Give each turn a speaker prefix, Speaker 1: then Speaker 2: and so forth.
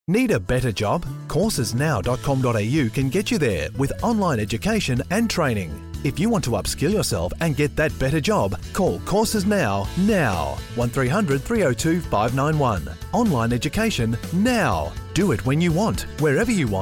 Speaker 1: Need a better job? Coursesnow.com.au can get you there with online education and training. If you want to upskill yourself and get that better job, call Courses Now. 1300 302 591. Online education now. Do it when you want, wherever you want.